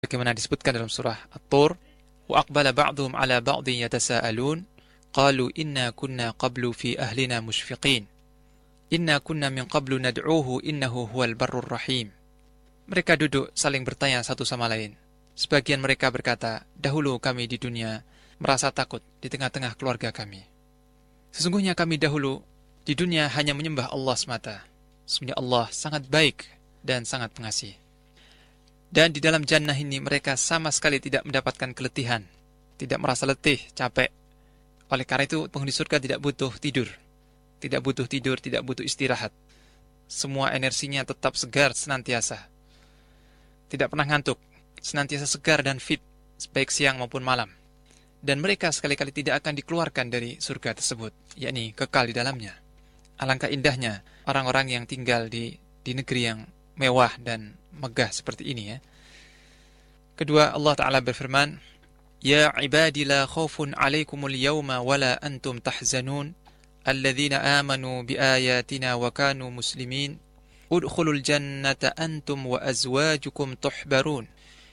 Bagaimana disebutkan dalam surah At-Tur, wa aqbala ba'dhum 'ala ba'dhin yatasaalun qalu inna kunna qablu fi ahlina musyfiqin inna kunna min qablu nad'uuhu innahu huwal barrur rahim. Mereka duduk saling bertanya satu sama lain. Sebagian mereka berkata, dahulu kami di dunia merasa takut di tengah-tengah keluarga kami. Sesungguhnya kami dahulu di dunia hanya menyembah Allah semata. Sesungguhnya Allah sangat baik dan sangat pengasih. Dan di dalam jannah ini mereka sama sekali tidak mendapatkan keletihan, tidak merasa letih, capek. Oleh karena itu penghuni surga tidak butuh tidur, tidak butuh istirahat. Semua energinya tetap segar senantiasa. Tidak pernah ngantuk, senantiasa segar dan fit, baik siang maupun malam. Dan mereka sekali-kali tidak akan dikeluarkan dari surga tersebut, yakni kekal di dalamnya. Alangkah indahnya orang-orang yang tinggal di negeri yang mewah dan megah seperti ini ya. Kedua, Allah Ta'ala berfirman, Ya ibadi la khawfun alaikumul yawma wala antum tahzanun alladzina amanu biayatina wa kanu muslimin udkhulul jannata antum wa azwajukum tuhbarun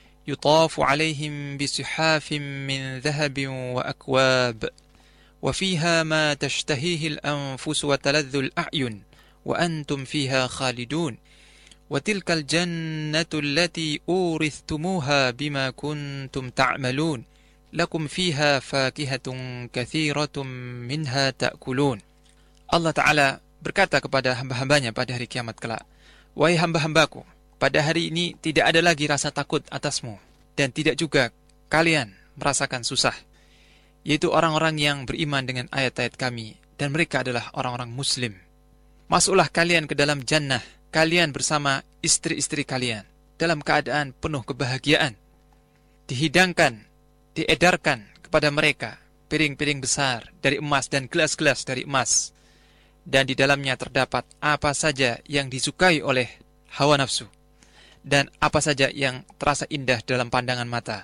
yutafu alaihim bisihafin min dhahabin wa akwab wa fiha ma tashtahihi al-anfus wa taladhdhu al-a'yun wa antum fiha khalidun وَتِلْكَ الْجَنَّةُ الَّتِي أُورِثْتُمُوهَا بِمَا كُنْتُمْ تَعْمَلُونَ لَكُمْ فِيهَا فَاكِهَةٌ كَثِيرَةٌ مِنْهَا تَأْكُلُونَ. Allah Ta'ala berkata kepada hamba-hambanya pada hari kiamat kelak, Wahai hamba-hambaku, pada hari ini tidak ada lagi rasa takut atasmu, dan tidak juga kalian merasakan susah, yaitu orang-orang yang beriman dengan ayat-ayat kami, dan mereka adalah orang-orang muslim. Masuklah kalian ke dalam jannah, kalian bersama istri-istri kalian dalam keadaan penuh kebahagiaan. Dihidangkan, diedarkan kepada mereka piring-piring besar dari emas dan gelas-gelas dari emas. Dan di dalamnya terdapat apa saja yang disukai oleh hawa nafsu dan apa saja yang terasa indah dalam pandangan mata.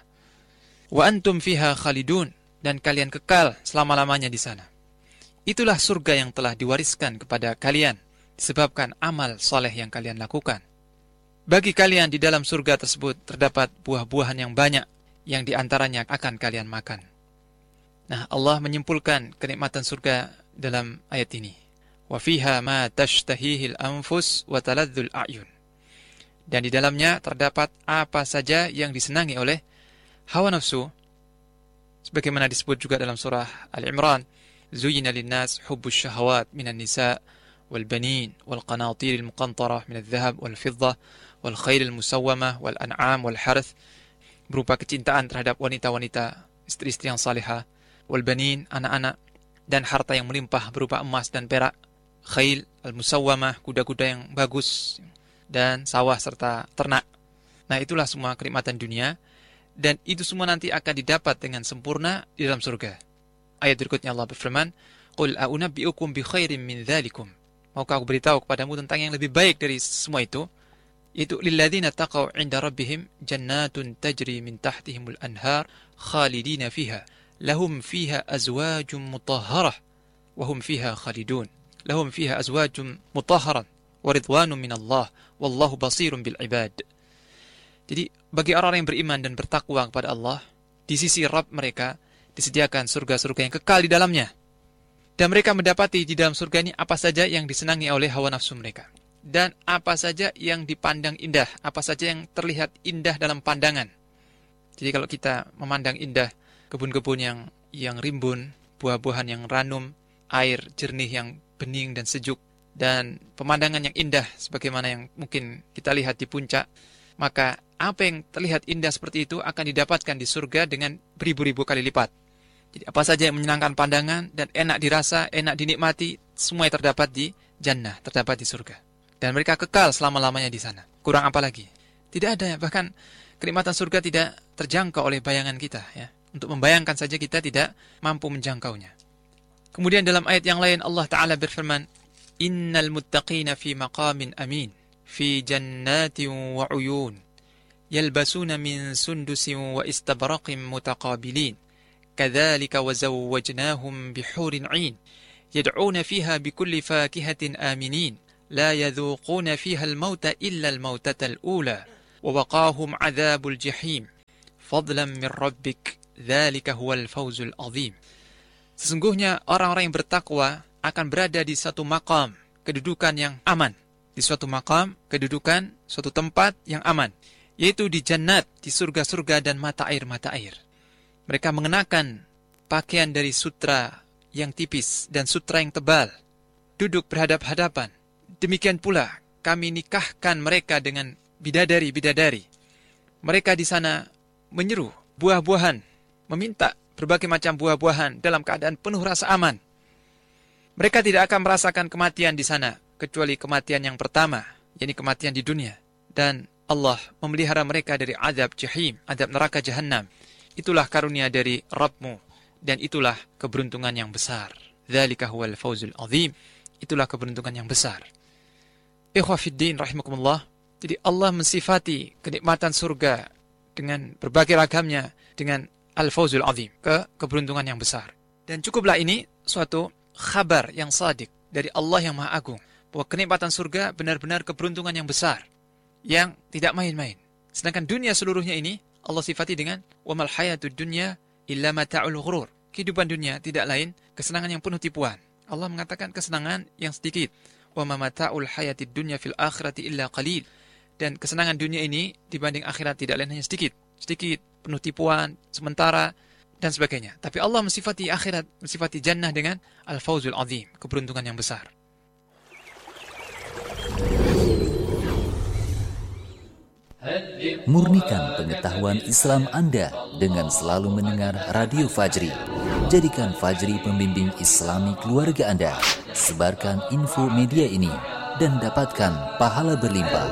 Wa antum fiha khalidun, dan kalian kekal selama-lamanya di sana. Itulah surga yang telah diwariskan kepada kalian disebabkan amal soleh yang kalian lakukan. Bagi kalian di dalam surga tersebut terdapat buah-buahan yang banyak yang diantaranya akan kalian makan. Nah, Allah menyimpulkan kenikmatan surga dalam ayat ini. Wa fiha ma tashtahihil anfus wa taladzul a'yun. Dan di dalamnya terdapat apa saja yang disenangi oleh hawa nafsu. Sebagaimana disebut juga dalam surah Al-Imran, Zuyyina linnas hubbus syahawat minan nisa' والبنين والقناطير المقنطرة من الذهب والفضة والخيل المسومة والأنعام والحرث, berupa kecintaan terhadap wanita-wanita, istri-istri yang salihah, walbanin, anak-anak, dan harta yang melimpah berupa emas dan perak, khail al-musawwamah, kuda-kuda yang bagus, dan sawah serta ternak. Nah, itulah semua kenikmatan dunia, dan itu semua nanti akan didapat dengan sempurna di dalam surga. Ayat berikutnya Allah berfirman, Qul a'unabbi'ukum bi khairin min dhalikum. Maukah aku beritahu kepadamu tentang yang lebih baik dari semua itu? Itu lilladzina taqaw 'inda rabbihim jannatun tajri min tahtihimul anhar khalidina fiha lahum fiha azwajun mutahharah wa hum fiha khalidun. Lahum fiha azwajun mutahharah wa ridwanun minallah wallahu basirun bil ibad. Jadi bagi orang-orang yang beriman dan bertakwa kepada Allah, di sisi Rabb mereka disediakan surga-surga yang kekal di dalamnya. Dan mereka mendapati di dalam surga ini apa saja yang disenangi oleh hawa nafsu mereka. Dan apa saja yang dipandang indah, apa saja yang terlihat indah dalam pandangan. Jadi kalau kita memandang indah kebun-kebun yang rimbun, buah-buahan yang ranum, air jernih yang bening dan sejuk, dan pemandangan yang indah sebagaimana yang mungkin kita lihat di puncak, maka apa yang terlihat indah seperti itu akan didapatkan di surga dengan beribu-ribu kali lipat. Jadi apa saja yang menyenangkan pandangan dan enak dirasa, enak dinikmati, semua yang terdapat di jannah, terdapat di surga. Dan mereka kekal selama-lamanya di sana. Kurang apa lagi? Tidak ada, bahkan kenikmatan surga tidak terjangkau oleh bayangan kita. Ya. Untuk membayangkan saja kita tidak mampu menjangkaunya. Kemudian dalam ayat yang lain Allah Ta'ala berfirman, Innal muttaqina fi maqamin amin, fi jannatin wa uyun, yalbasuna min sundusin wa istabraqin mutaqabilin. كذلك وزوجناهم بحور عين يدعون فيها بكل فاكهة آمنين لا يذوقون فيها الموت إلا الموتة الأولى ووقاهم عذاب الجحيم fadlan min rabbik, dzalika huwal fawzul azim. Sesungguhnya orang-orang yang bertakwa akan berada di satu maqam, kedudukan yang aman. Di suatu maqam, kedudukan, suatu tempat yang aman. Yaitu di jannat, di surga-surga dan mata air-mata air. Mereka mengenakan pakaian dari sutra yang tipis dan sutra yang tebal. Duduk berhadap-hadapan. Demikian pula kami nikahkan mereka dengan bidadari-bidadari. Mereka di sana menyeru buah-buahan, meminta berbagai macam buah-buahan dalam keadaan penuh rasa aman. Mereka tidak akan merasakan kematian di sana, kecuali kematian yang pertama, yakni kematian di dunia. Dan Allah memelihara mereka dari azab jahim, azab neraka jahanam. Itulah karunia dari Rabbmu, dan itulah keberuntungan yang besar. Dzalika huwal fawzul azim. Itulah keberuntungan yang besar. Ikhwah fiddin rahimakumullah. Jadi Allah mensifati kenikmatan surga dengan berbagai ragamnya dengan al-fawzul azim, keberuntungan yang besar. Dan cukuplah ini suatu khabar yang sadik dari Allah yang Maha Agung, bahwa kenikmatan surga benar-benar keberuntungan yang besar, yang tidak main-main. Sedangkan dunia seluruhnya ini Allah sifati dengan wa mal hayatud dunya illa mata'ul ghurur. Kehidupan dunia tidak lain kesenangan yang penuh tipuan. Allah mengatakan kesenangan yang sedikit. Wa ma mata'ul hayatid dunya fil akhirati illa qalil. Dan kesenangan dunia ini dibanding akhirat tidak lain hanya sedikit. Sedikit, penuh tipuan, sementara, dan sebagainya. Tapi Allah mensifati akhirat, mensifati jannah dengan al-fawzul azim, keberuntungan yang besar. Murnikan pengetahuan Islam Anda dengan selalu mendengar Radio Fajri. Jadikan Fajri pembimbing Islami keluarga Anda. Sebarkan info media ini dan dapatkan pahala berlimpah.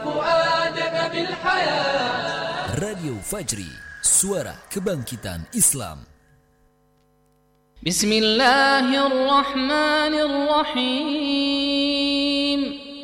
Radio Fajri, suara kebangkitan Islam. Bismillahirrahmanirrahim.